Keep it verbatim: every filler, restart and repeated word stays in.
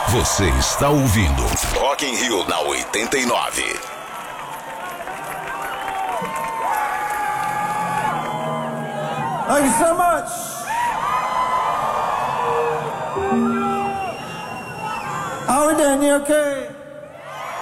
Você está ouvindo Rock in Rio na oitenta e nove. Thank you so much. How are we doing? You okay?